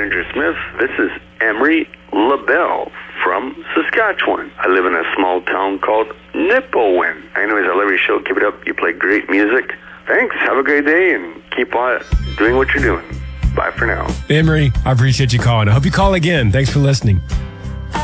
Andrew Smith. This is Emery LaBelle from Saskatchewan. I live in a small town called Nipawin. Anyways, I love your show. Keep it up. You play great music. Thanks. Have a great day and keep on doing what you're doing. Bye for now. Emery, I appreciate you calling. I hope you call again. Thanks for listening.